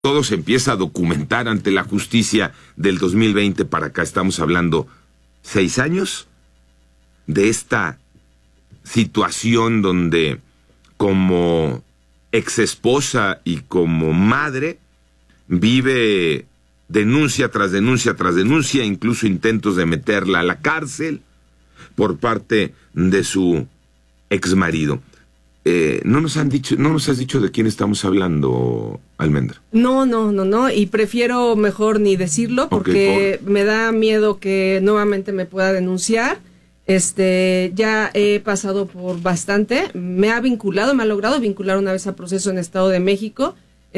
todo se empieza a documentar ante la justicia del 2020 para acá, estamos hablando 6 años de esta situación donde como exesposa y como madre vive denuncia tras denuncia tras denuncia, incluso intentos de meterla a la cárcel por parte de su exmarido. No nos has dicho de quién estamos hablando, Almendra. No, y prefiero mejor ni decirlo porque me da miedo que nuevamente me pueda denunciar. Ya he pasado por bastante, me ha logrado vincular una vez a proceso en Estado de México,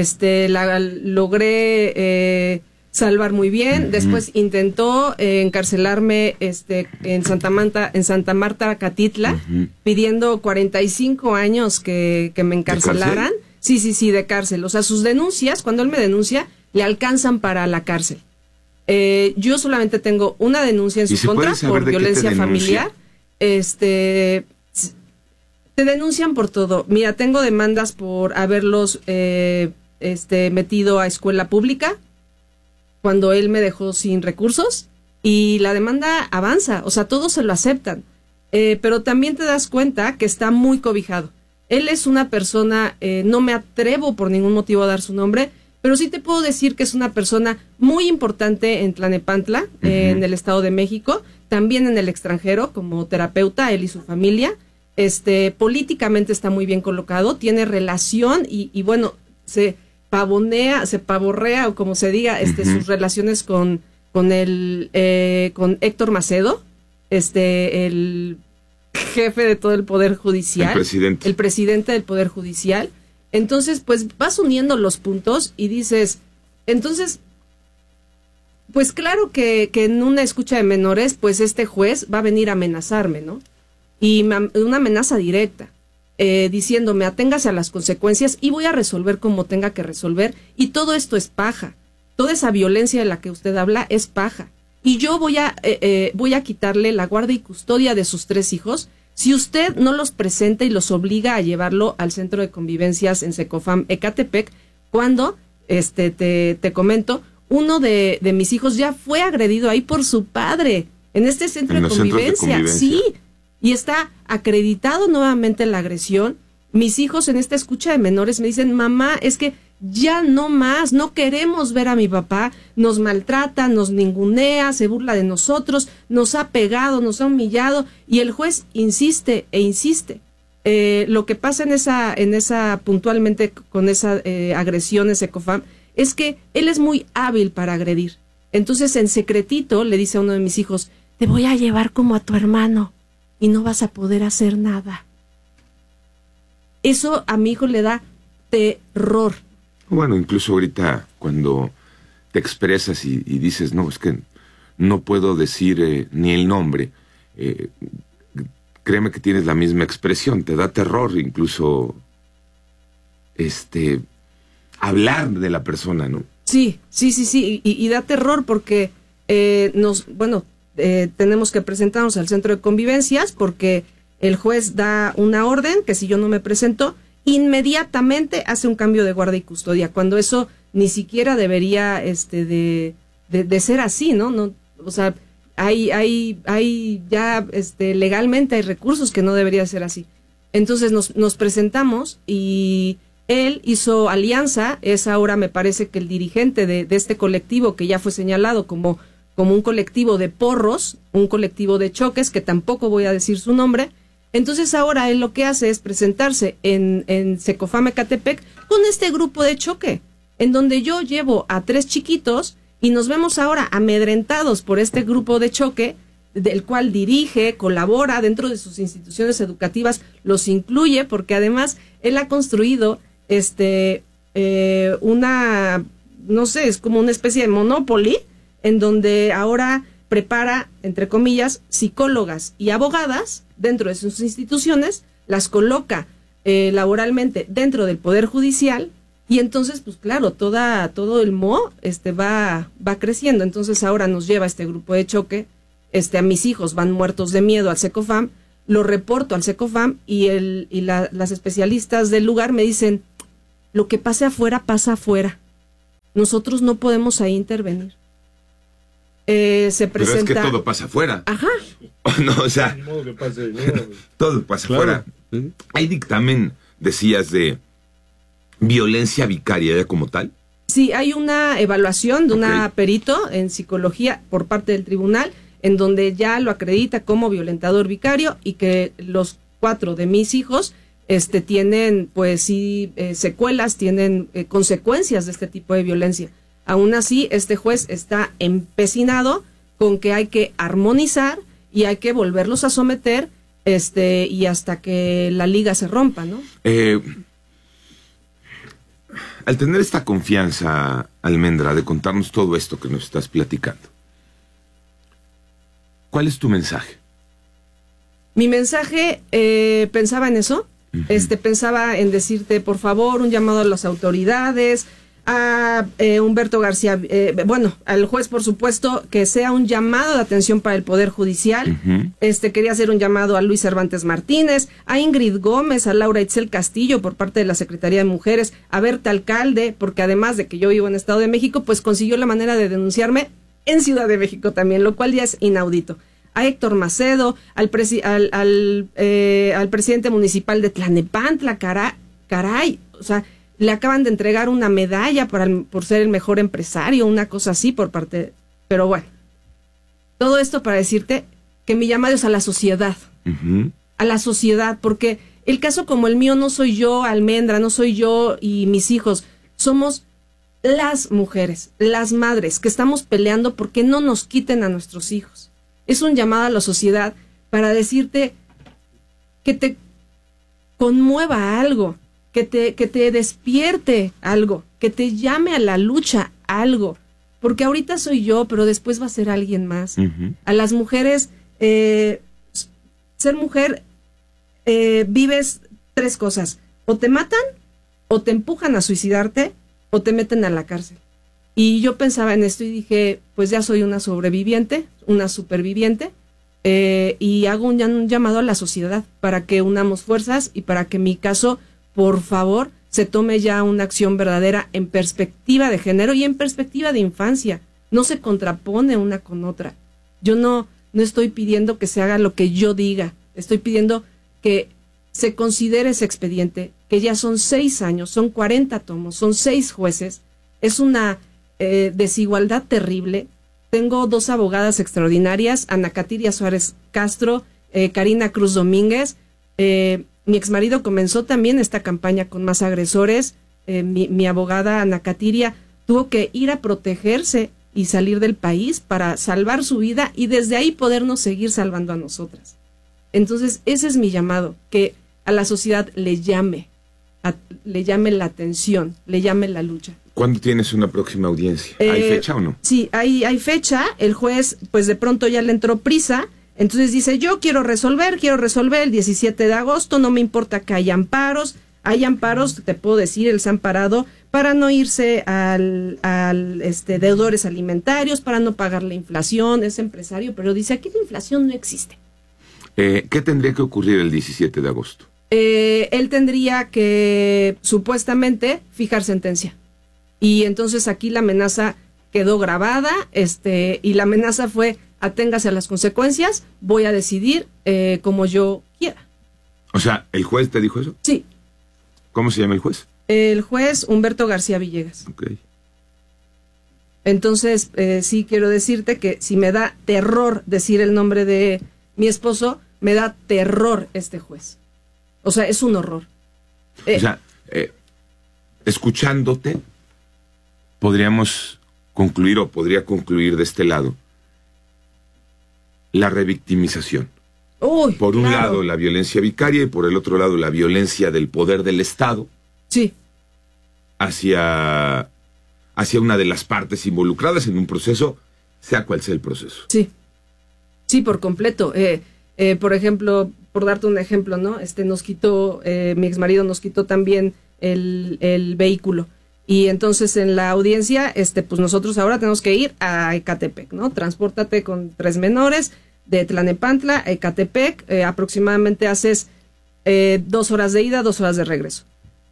logré salvar muy bien. Uh-huh. Después intentó encarcelarme en Santa Marta, Catitla, uh-huh, pidiendo 45 años que me encarcelaran. Sí, de cárcel. O sea, sus denuncias, cuando él me denuncia, le alcanzan para la cárcel. Yo solamente tengo una denuncia en su contra por violencia familiar. Te denuncian por todo. Mira, tengo demandas por haberlos metido a escuela pública cuando él me dejó sin recursos, y la demanda avanza, o sea, todos se lo aceptan, pero también te das cuenta que está muy cobijado. Él es una persona, no me atrevo por ningún motivo a dar su nombre, pero sí te puedo decir que es una persona muy importante en Tlalnepantla, uh-huh, en el Estado de México, también en el extranjero como terapeuta, él y su familia. Políticamente está muy bien colocado, tiene relación y bueno, se pavorrea o como se diga, uh-huh, sus relaciones con Héctor Macedo, el jefe de todo el Poder Judicial, el presidente del Poder Judicial. Entonces, pues vas uniendo los puntos y dices, entonces, pues claro que en una escucha de menores, pues este juez va a venir a amenazarme, ¿no? Y una amenaza directa, diciéndome, aténgase a las consecuencias y voy a resolver como tenga que resolver, y todo esto es paja. Toda esa violencia de la que usted habla es paja. Y yo voy a quitarle la guardia y custodia de sus 3 hijos si usted no los presenta y los obliga a llevarlo al centro de convivencias en Secofam Ecatepec, cuando, te comento, uno de mis hijos ya fue agredido ahí por su padre, en este centro de convivencia. Sí, y está acreditado nuevamente la agresión. Mis hijos en esta escucha de menores me dicen, mamá, es que ya no más, no queremos ver a mi papá, nos maltrata, nos ningunea, se burla de nosotros, nos ha pegado, nos ha humillado, y el juez insiste e insiste. Lo que pasa en esa puntualmente con esa agresión en Secofam es que él es muy hábil para agredir. Entonces, en secretito le dice a uno de mis hijos, te voy a llevar como a tu hermano y no vas a poder hacer nada. Eso a mi hijo le da terror. Bueno, incluso ahorita cuando te expresas y dices, no, es que no puedo decir ni el nombre, créeme que tienes la misma expresión, te da terror incluso hablar de la persona, ¿no? Sí, y da terror porque tenemos que presentarnos al centro de convivencias porque el juez da una orden que si yo no me presento, inmediatamente hace un cambio de guardia y custodia, cuando eso ni siquiera debería de ser así, ¿no? O sea, hay ya legalmente hay recursos que no debería ser así. Entonces nos presentamos y él hizo alianza, es ahora me parece que el dirigente de este colectivo que ya fue señalado como un colectivo de porros, un colectivo de choques, que tampoco voy a decir su nombre. Entonces ahora él lo que hace es presentarse en Secofam Ecatepec con este grupo de choque, en donde yo llevo a 3 chiquitos y nos vemos ahora amedrentados por este grupo de choque, del cual dirige, colabora dentro de sus instituciones educativas, los incluye, porque además él ha construido una, no sé, es como una especie de monopoly, en donde ahora prepara, entre comillas, psicólogas y abogadas dentro de sus instituciones, las coloca laboralmente dentro del Poder Judicial, y entonces, pues claro, todo el MO va creciendo. Entonces ahora nos lleva este grupo de choque, a mis hijos van muertos de miedo al Secofam, lo reporto al Secofam y las especialistas del lugar me dicen, lo que pase afuera, pasa afuera. Nosotros no podemos ahí intervenir. Se presenta... Pero es que todo pasa afuera. Ajá. No, o sea, todo pasa afuera. ¿Hay dictamen, decías, de violencia vicaria como tal? Sí, hay una evaluación de una perito en psicología por parte del tribunal, en donde ya lo acredita como violentador vicario, y que los 4 de mis hijos tienen, pues sí, secuelas, tienen consecuencias de este tipo de violencia. Aún así, este juez está empecinado con que hay que armonizar y hay que volverlos a someter, y hasta que la liga se rompa, ¿no? Al tener esta confianza, Almendra, de contarnos todo esto que nos estás platicando, ¿cuál es tu mensaje? Mi mensaje, pensaba en eso. Pensaba en decirte, por favor, un llamado a las autoridades, a Humberto García, al juez, por supuesto, que sea un llamado de atención para el Poder Judicial. Quería hacer un llamado a Luis Cervantes Martínez, a Ingrid Gómez, a Laura Itzel Castillo por parte de la Secretaría de Mujeres, a Berta Alcalde, porque además de que yo vivo en Estado de México, pues consiguió la manera de denunciarme en Ciudad de México también, lo cual ya es inaudito. A Héctor Macedo, al presidente municipal de Tlanepantla, caray, o sea, le acaban de entregar una medalla por ser el mejor empresario, una cosa así por parte... Pero bueno, todo esto para decirte que mi llamado es a la sociedad, a la sociedad, porque el caso como el mío no soy yo, Almendra, no soy yo y mis hijos, somos las mujeres, las madres que estamos peleando porque no nos quiten a nuestros hijos. Es un llamado a la sociedad para decirte que te conmueva algo, que te despierte algo, que te llame a la lucha algo, porque ahorita soy yo, pero después va a ser alguien más. A las mujeres, ser mujer, vives 3 cosas: o te matan, o te empujan a suicidarte, o te meten a la cárcel. Y yo pensaba en esto y dije, pues ya soy una sobreviviente, una superviviente, y hago un llamado a la sociedad para que unamos fuerzas y para que mi caso, por favor, se tome ya una acción verdadera en perspectiva de género y en perspectiva de infancia. No se contrapone una con otra. Yo no estoy pidiendo que se haga lo que yo diga, estoy pidiendo que se considere ese expediente, que ya son 6 años, son 40 tomos, son 6 jueces, es una desigualdad terrible. Tengo 2 abogadas extraordinarias, Ana Katiria Suárez Castro, Karina Cruz Domínguez. Mi exmarido comenzó también esta campaña con Más Agresores. Mi abogada Ana Katiria tuvo que ir a protegerse y salir del país para salvar su vida y desde ahí podernos seguir salvando a nosotras. Entonces, ese es mi llamado, que a la sociedad le llame la atención, le llame la lucha. ¿Cuándo tienes una próxima audiencia? ¿Hay fecha o no? Sí, hay fecha. El juez, pues de pronto ya le entró prisa. Entonces dice, yo quiero resolver el 17 de agosto, no me importa que haya amparos. Hay amparos, te puedo decir, él se ha amparado para no irse al deudores alimentarios, para no pagar la inflación. Es empresario, pero dice, aquí la inflación no existe. ¿Qué tendría que ocurrir el 17 de agosto? Él tendría que, supuestamente, fijar sentencia. Y entonces aquí la amenaza quedó grabada, y la amenaza fue, aténgase a las consecuencias, voy a decidir como yo quiera. O sea, ¿el juez te dijo eso? Sí. ¿Cómo se llama el juez? El juez Humberto García Villegas. Okay. Entonces, sí quiero decirte que si me da terror decir el nombre de mi esposo, me da terror este juez. O sea, es un horror. O sea, escuchándote, podríamos concluir, o podría concluir de este lado, la revictimización. Uy, por un claro. lado la violencia vicaria y por el otro lado la violencia del poder del Estado. Sí. Hacia una de las partes involucradas en un proceso, sea cual sea el proceso. Sí. Sí, por completo. Por ejemplo, por darte un ejemplo, ¿no? Nos quitó, mi exmarido nos quitó también el vehículo. Y entonces en la audiencia, pues nosotros ahora tenemos que ir a Ecatepec, ¿no? Transpórtate con 3 menores de Tlanepantla a Ecatepec, aproximadamente haces 2 horas de ida, 2 horas de regreso.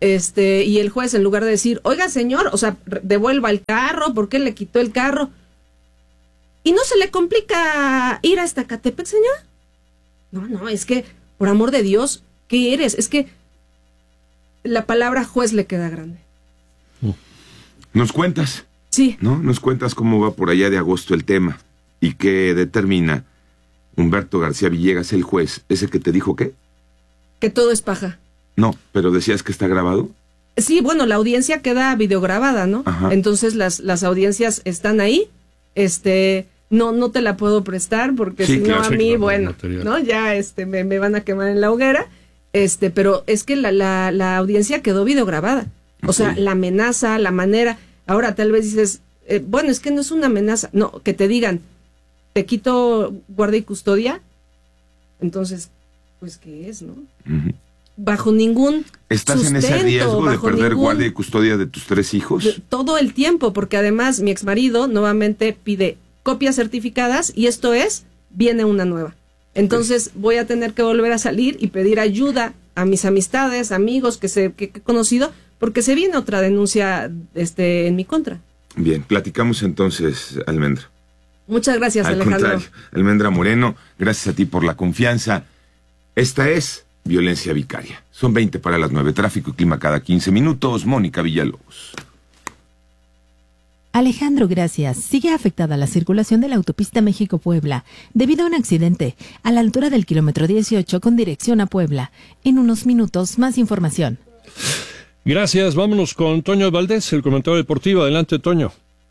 y el juez, en lugar de decir, oiga señor, o sea, devuelva el carro, ¿por qué le quitó el carro? ¿Y no se le complica ir a Zacatepec, señor? No, es que, por amor de Dios, ¿qué eres? Es que la palabra juez le queda grande. ¿Nos cuentas? Sí. ¿No? Nos cuentas cómo va por allá de agosto el tema y qué determina Humberto García Villegas, el juez, ese que te dijo ¿qué? Que todo es paja. No, pero decías que está grabado. Sí, bueno, la audiencia queda videograbada, ¿no? Ajá. Entonces las audiencias están ahí. No te la puedo prestar porque si no a mí, bueno, ¿no? Ya me van a quemar en la hoguera. Pero es que la audiencia quedó videograbada. O sea, la amenaza, la manera. Ahora tal vez dices, bueno, es que no es una amenaza. No, que te digan, te quito guardia y custodia. Entonces, pues, ¿qué es, no? Uh-huh. Bajo ningún ¿Estás sustento, en ese riesgo de perder guardia y custodia de tus 3 hijos? Todo el tiempo, porque además mi exmarido nuevamente pide copias certificadas y esto viene una nueva. Entonces voy a tener que volver a salir y pedir ayuda a mis amistades, amigos que he conocido, porque se viene otra denuncia en mi contra. Bien, platicamos entonces, Almendra. Muchas gracias, Alejandro. Contrario, Almendra Moreno, gracias a ti por la confianza. Esta es Violencia Vicaria. Son 20 para las 9. Tráfico y clima cada 15 minutos. Mónica Villalobos. Alejandro, gracias. Sigue afectada la circulación de la autopista México-Puebla debido a un accidente a la altura del kilómetro 18 con dirección a Puebla. En unos minutos, más información. Gracias. Vámonos con Toño Valdés, el comentario deportivo. Adelante, Toño.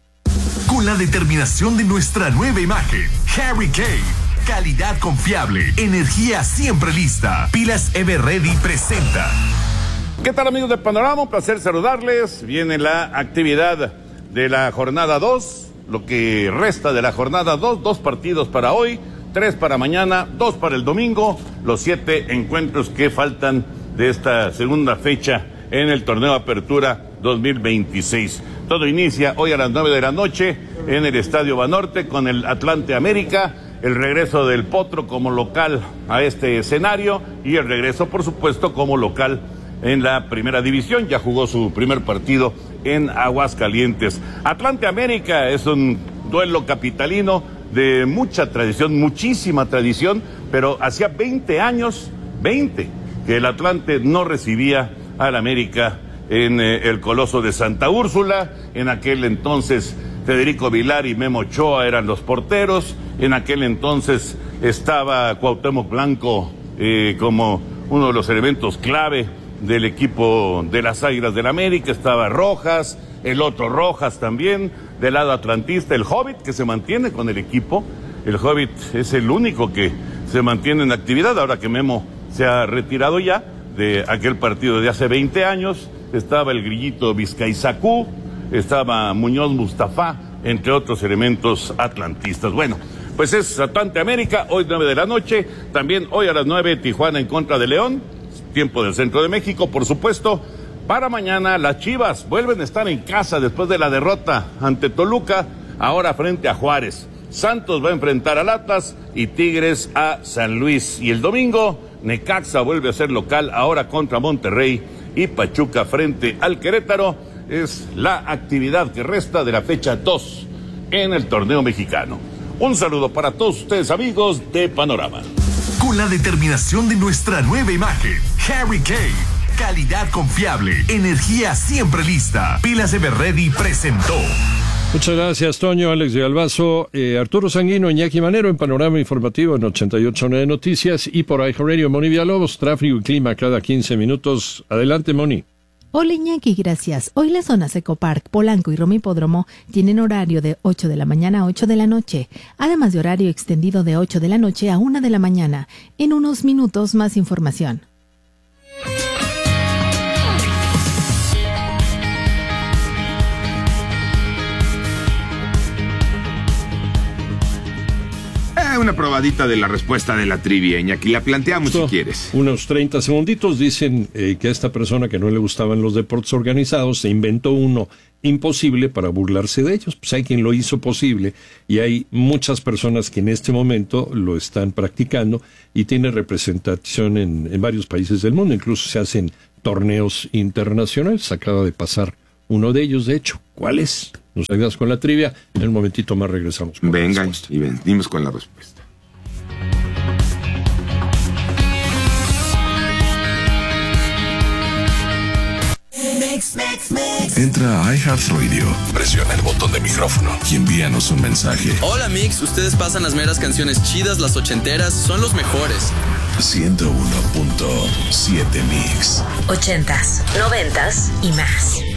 Con la determinación de nuestra nueva imagen, Harry Kane. Calidad confiable, energía siempre lista. Pilas Everready presenta. ¿Qué tal, amigos de Panorama? Un placer saludarles. Viene la actividad de la jornada 2, lo que resta de la jornada 2, 2 partidos para hoy, 3 para mañana, 2 para el domingo, los 7 encuentros que faltan de esta segunda fecha en el torneo Apertura 2026. Todo inicia hoy a las 9 de la noche en el Estadio Banorte con el Atlante América, el regreso del Potro como local a este escenario y el regreso, por supuesto, como local en la primera división. Ya jugó su primer partido en Aguascalientes. Atlante América es un duelo capitalino de mucha tradición, muchísima tradición, pero hacía 20 años, que el Atlante no recibía al América en el Coloso de Santa Úrsula. En aquel entonces Federico Vilar y Memo Ochoa eran los porteros. En aquel entonces estaba Cuauhtémoc Blanco como uno de los elementos clave del equipo de las Águilas del América. Estaba Rojas, el otro Rojas también, del lado atlantista, el Hobbit, que se mantiene con el equipo. El Hobbit es el único que se mantiene en actividad, ahora que Memo se ha retirado ya de aquel partido de hace 20 años. Estaba el Grillito Vizcaizacú, estaba Muñoz Mustafa, entre otros elementos atlantistas. Bueno, pues es Atlante América, hoy 9 de la noche, también hoy a las 9 Tijuana en contra de León, tiempo del centro de México, por supuesto. Para mañana las Chivas vuelven a estar en casa después de la derrota ante Toluca, ahora frente a Juárez. Santos va a enfrentar al Atlas y Tigres a San Luis. Y el domingo, Necaxa vuelve a ser local, ahora contra Monterrey, y Pachuca frente al Querétaro. Es la actividad que resta de la fecha 2 en el torneo mexicano. Un saludo para todos ustedes, amigos de Panorama. Con la determinación de nuestra nueva imagen, Harry Kane. Calidad confiable, energía siempre lista. Pilas Everready presentó. Muchas gracias, Toño, Alex de Albazo, Arturo Sanguino, Iñaki Manero en Panorama Informativo en 88.9 Noticias y por iHeartRadio, Moni Villalobos, tráfico y clima cada 15 minutos. Adelante, Moni. Hola, Iñaki, gracias. Hoy las zonas Ecopark, Polanco y Roma Hipódromo tienen horario de 8 de la mañana a 8 de la noche, además de horario extendido de 8 de la noche a 1 de la mañana. En unos minutos, más información. una probadita de la respuesta de la trivia, Iñaki. La planteamos si quieres. Unos 30 segunditos. Dicen que a esta persona que no le gustaban los deportes organizados se inventó uno imposible para burlarse de ellos. Pues hay quien lo hizo posible y hay muchas personas que en este momento lo están practicando y tiene representación en varios países del mundo. Incluso se hacen torneos internacionales. Acaba de pasar uno de ellos, de hecho. ¿Cuál es? Nos ayudas con la trivia. En un momentito más regresamos. Venga, y venimos con la respuesta. Entra a iHeartRadio, presiona el botón de micrófono y envíanos un mensaje. Hola Mix, ustedes pasan las meras canciones chidas, las ochenteras, son los mejores. 101.7 Mix. 80s, 90s y más.